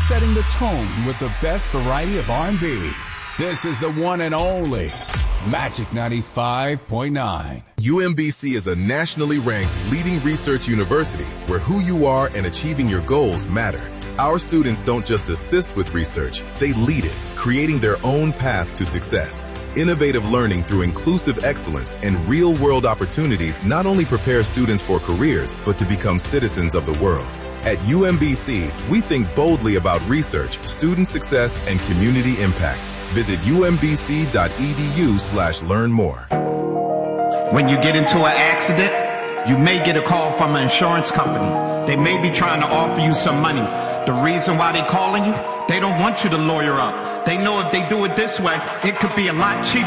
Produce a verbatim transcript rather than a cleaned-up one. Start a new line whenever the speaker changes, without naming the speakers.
setting the tone with the best variety of R and B. This is the one and only Magic ninety-five point nine.
U M B C is a nationally ranked leading research university where who you are and achieving your goals matter. Our students don't just assist with research, they lead it, creating their own path to success. Innovative learning through inclusive excellence and real-world opportunities not only prepare students for careers, but to become citizens of the world. At U M B C, we think boldly about research, student success, and community impact. Visit umbc.edu slash learn more.
When you get into an accident, you may get a call from an insurance company. They may be trying to offer you some money. The reason why they're calling you, they don't want you to lawyer up. They know if they do it this way, it could be a lot cheaper.